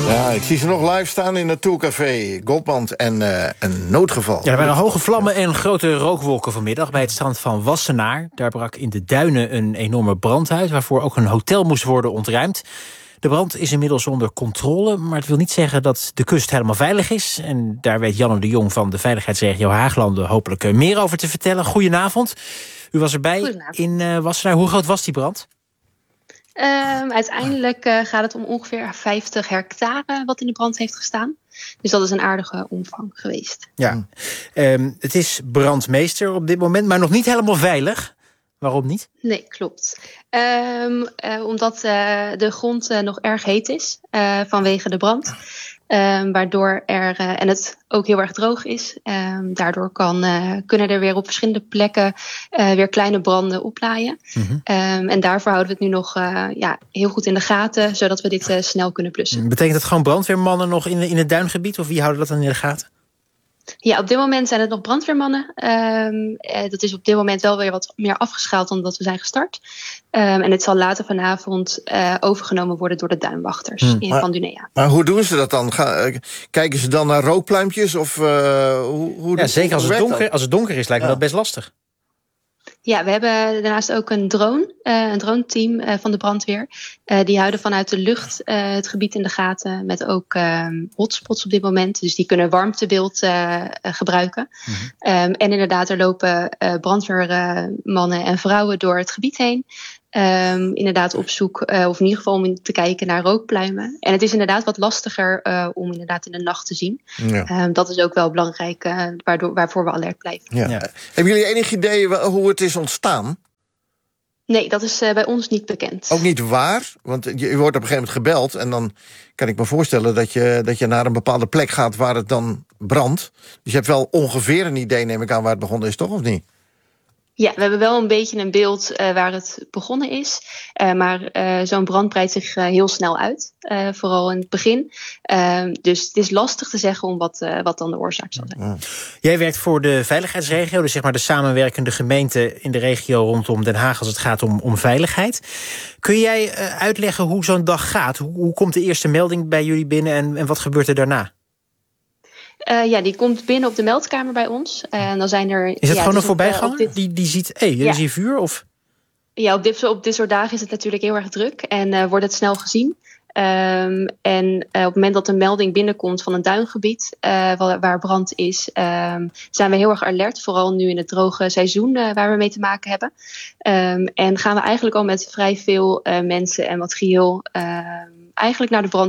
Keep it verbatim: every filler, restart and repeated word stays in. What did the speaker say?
Ja, ik zie ze nog live staan in het Tourcafé. Goldband en uh, een noodgeval. Ja, er waren hoge vlammen en grote rookwolken vanmiddag bij het strand van Wassenaar. Daar brak in de duinen een enorme brand uit, waarvoor ook een hotel moest worden ontruimd. De brand is inmiddels onder controle, maar het wil niet zeggen dat de kust helemaal veilig is. En daar weet Janne de Jong van de veiligheidsregio Haaglanden hopelijk meer over te vertellen. Goedenavond. U was erbij in uh, Wassenaar. Hoe groot was die brand? Um, uiteindelijk uh, gaat het om ongeveer vijftig hectare wat in de brand heeft gestaan. Dus dat is een aardige omvang geweest. Ja, um, het is brandmeester op dit moment, maar nog niet helemaal veilig. Waarom niet? Nee, klopt. Um, uh, omdat uh, de grond uh, nog erg heet is uh, vanwege de brand. Um, waardoor er, uh, en het ook heel erg droog is. Um, daardoor kan, uh, kunnen er weer op verschillende plekken uh, weer kleine branden oplaaien. Mm-hmm. Um, en daarvoor houden we het nu nog uh, ja, heel goed in de gaten, zodat we dit uh, snel kunnen blussen. Betekent dat gewoon brandweermannen nog in, de, in het duingebied? Of wie houden dat dan in de gaten? Ja, op dit moment zijn het nog brandweermannen. Um, eh, dat is op dit moment wel weer wat meer afgeschaald dan dat we zijn gestart. Um, en het zal later vanavond uh, overgenomen worden door de duinwachters hmm. in maar, van Dunea. Maar hoe doen ze dat dan? Ga, uh, kijken ze dan naar rookpluimpjes? Of, uh, hoe, hoe ja, zeker als het, donker, als het donker is, lijkt me ja. dat best lastig. Ja, we hebben daarnaast ook een drone, uh, een drone-team uh, van de brandweer. Uh, die houden vanuit de lucht uh, het gebied in de gaten met ook uh, hotspots op dit moment. Dus die kunnen warmtebeeld uh, uh, gebruiken. Mm-hmm. Um, en inderdaad, er lopen uh, brandweermannen uh, en vrouwen door het gebied heen. Um, inderdaad op zoek, uh, of in ieder geval om te kijken naar rookpluimen. En het is inderdaad wat lastiger uh, om inderdaad in de nacht te zien. Ja. Um, dat is ook wel belangrijk, uh, waardoor, waarvoor we alert blijven. Ja. Ja. Hebben jullie enig idee hoe het is ontstaan? Nee, dat is uh, bij ons niet bekend. Ook niet waar? Want je, je wordt op een gegeven moment gebeld en dan kan ik me voorstellen dat je, dat je naar een bepaalde plek gaat waar het dan brandt. Dus je hebt wel ongeveer een idee, neem ik aan, waar het begonnen is, toch? Of niet? Ja, we hebben wel een beetje een beeld uh, waar het begonnen is. Uh, maar uh, zo'n brand breidt zich uh, heel snel uit. Uh, vooral in het begin. Uh, dus het is lastig te zeggen om wat, uh, wat dan de oorzaak zal zijn. Ja. Jij werkt voor de veiligheidsregio. Dus zeg maar de samenwerkende gemeenten in de regio rondom Den Haag als het gaat om, om veiligheid. Kun jij uh, uitleggen hoe zo'n dag gaat? Hoe, hoe komt de eerste melding bij jullie binnen en, en wat gebeurt er daarna? Uh, ja, die komt binnen op de meldkamer bij ons. Uh, en dan zijn er, is het ja, gewoon dus een voorbijganger? Dit... Die, die ziet, hé, hey, er ja. is hier vuur? Of? Ja, op dit, op dit soort dagen is het natuurlijk heel erg druk. En uh, wordt het snel gezien. Um, en uh, op het moment dat een melding binnenkomt van een duingebied uh, waar, waar brand is, um, zijn we heel erg alert. Vooral nu in het droge seizoen uh, waar we mee te maken hebben. Um, en gaan we eigenlijk al met vrij veel uh, mensen en materieel uh, eigenlijk naar de brand.